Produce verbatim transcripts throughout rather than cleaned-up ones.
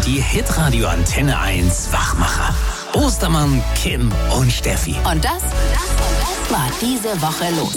sind die Hitradio Antenne eins Wachmacher. Ostermann, Kim und Steffi. Und das, das war diese Woche los.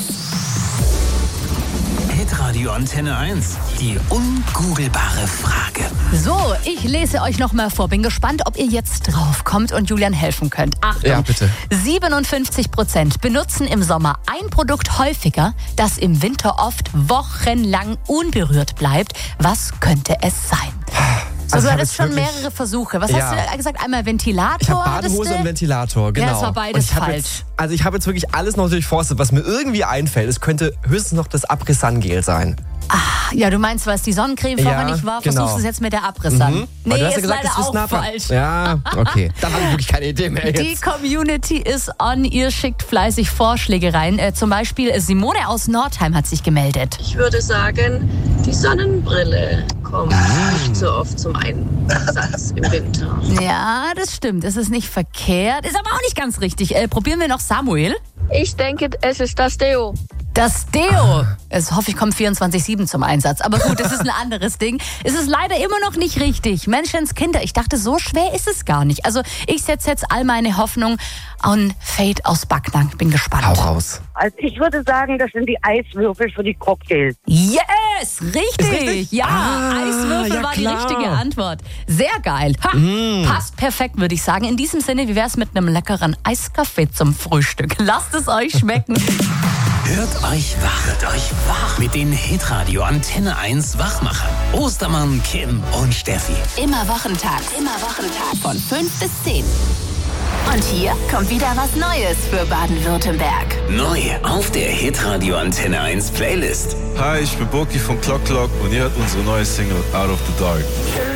Hitradio Antenne eins, die ungoogelbare Frage. So, ich lese euch noch mal vor. Bin gespannt, ob ihr jetzt drauf kommt und Julian helfen könnt. Achtung, Ja, bitte. siebenundfünfzig Prozent benutzen im Sommer ein Produkt häufiger, das im Winter oft wochenlang unberührt bleibt. Was könnte es sein? So, Also du ich hab hattest jetzt schon wirklich- mehrere Versuche. Was Ja. hast du gesagt? Einmal Ventilator? Ich habe hattest Badehose du? und Ventilator, genau. Ja, das war beides und ich hab falsch. Jetzt, also ich habe jetzt wirklich alles noch durchforstet, was mir irgendwie einfällt. Es könnte höchstens noch das Abriss-Sun-Gel sein. Ja, du meinst, was die Sonnencreme Ja, vorher nicht war, genau. versuchst du es jetzt mit der Abriss an. Mhm. Nee, Weil du hast ist ja gesagt, leider das ist auch Snapper. falsch. Ja, okay. Dann habe ich wirklich keine Idee mehr Die jetzt. Community ist on, ihr schickt fleißig Vorschläge rein. Äh, zum Beispiel Simone aus Nordheim hat sich gemeldet. Ich würde sagen, die Sonnenbrille kommt nicht so oft zum Einsatz im Winter. Ja, das stimmt. Es ist nicht verkehrt. Ist aber auch nicht ganz richtig. Äh, probieren wir noch Samuel. Ich denke, es ist das Deo. Das Deo. Es hoffe ich, kommt vierundzwanzig sieben zum Einsatz. Aber gut, das ist ein anderes Ding. Es ist leider immer noch nicht richtig. Menschenskinder, ich dachte, so schwer ist es gar nicht. Also ich setze jetzt all meine Hoffnung an Fate aus Backnang. Bin gespannt. Hau raus. Also ich würde sagen, das sind die Eiswürfel für die Cocktails. Yes, richtig. richtig? Ja, Ah, Eiswürfel ja, war die klar. richtige Antwort. Sehr geil. Ha, passt perfekt, würde ich sagen. In diesem Sinne, wie wär's mit einem leckeren Eiskaffee zum Frühstück? Lasst es euch schmecken. Hört euch wach, hört euch wach mit den Hitradio Antenne eins Wachmachern. Ostermann, Kim und Steffi. Immer wochentags, immer wochentags von fünf bis zehn. Und hier kommt wieder was Neues für Baden-Württemberg. Neu auf der Hitradio Antenne eins Playlist. Hi, ich bin Boki von Clock Clock und ihr hört unsere neue Single Out of the Dark.